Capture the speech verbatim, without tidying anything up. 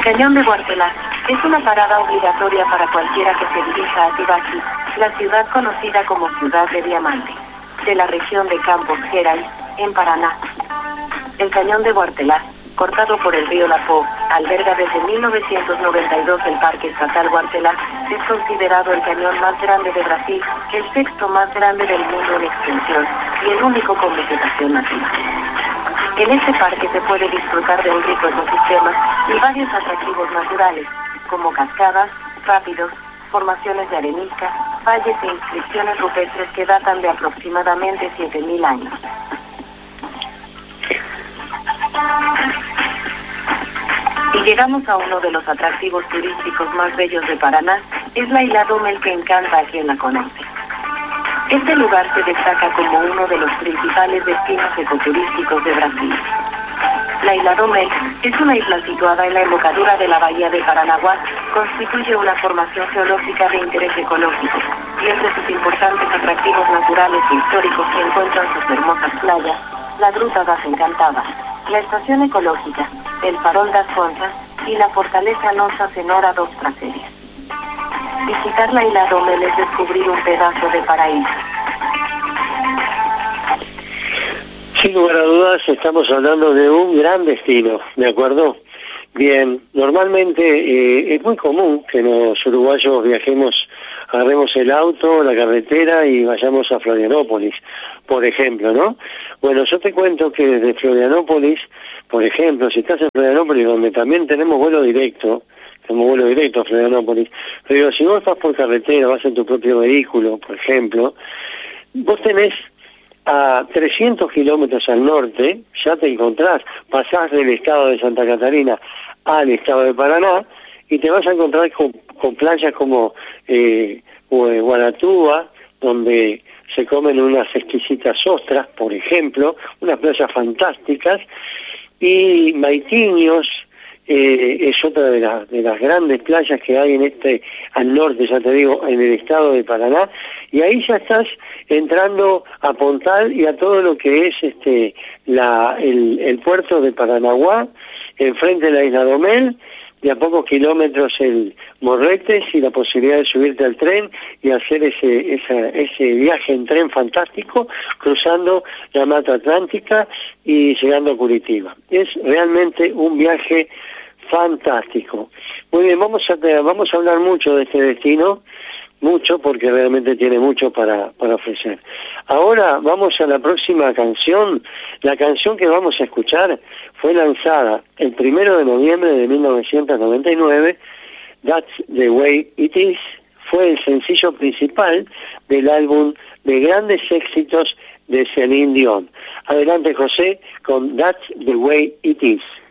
Cañón de Huartelá es una parada obligatoria para cualquiera que se dirija a Tibaqui, la ciudad conocida como Ciudad de Diamante, de la región de Campos Gerais, en Paraná. El Cañón de Huartelá, cortado por el río Lapó, alberga desde mil novecientos noventa y dos el Parque Estatal Huartelá. Es considerado el cañón más grande de Brasil, el sexto más grande del mundo en extensión y el único con vegetación nativa. En este parque se puede disfrutar de un rico ecosistema y varios atractivos naturales, como cascadas, rápidos, formaciones de arenisca, valles e inscripciones rupestres que datan de aproximadamente siete mil años. Y llegamos a uno de los atractivos turísticos más bellos de Paraná, es la Isla Domel, que encanta a quien la conoce. Este lugar se destaca como uno de los principales destinos ecoturísticos de Brasil. La Isla Domel es una isla situada en la embocadura de la bahía de Paranaguá, constituye una formación geológica de interés ecológico, y entre sus importantes atractivos naturales e históricos se encuentran sus hermosas playas, la Gruta das Encantadas, la estación ecológica, el Farol das Fontes y la fortaleza Nossa Senhora dos Prazeres. Visitar la Isla Domel es descubrir un pedazo de paraíso. Sin lugar a dudas, estamos hablando de un gran destino, ¿de acuerdo? Bien, normalmente eh, es muy común que los uruguayos viajemos, agarremos el auto, la carretera y vayamos a Florianópolis, por ejemplo, ¿no? Bueno, yo te cuento que desde Florianópolis, por ejemplo, si estás en Florianópolis, donde también tenemos vuelo directo, tenemos vuelo directo a Florianópolis, pero digo, si vos estás por carretera, vas en tu propio vehículo, por ejemplo, vos tenés a trescientos kilómetros al norte, ya te encontrás, pasás del estado de Santa Catarina al estado de Paraná, y te vas a encontrar con, con playas como eh, Guaratúa, donde se comen unas exquisitas ostras, por ejemplo, unas playas fantásticas, y Maitiños, eh, es otra de, la, de las grandes playas que hay en este, al norte, ya te digo, en el estado de Paraná, y ahí ya estás entrando a Pontal y a todo lo que es este la el, el puerto de Paranaguá, enfrente de la Isla Domel, de a pocos kilómetros el Morretes, y la posibilidad de subirte al tren y hacer ese esa, ese viaje en tren fantástico, cruzando la Mata Atlántica y llegando a Curitiba. Es realmente un viaje fantástico. Muy bien, vamos a vamos a hablar mucho de este destino, mucho, porque realmente tiene mucho para, para ofrecer. Ahora vamos a la próxima canción. La canción que vamos a escuchar fue lanzada el primero de noviembre de mil novecientos noventa y nueve, That's the Way It Is, fue el sencillo principal del álbum de grandes éxitos de Celine Dion. Adelante, José, con That's the Way It Is.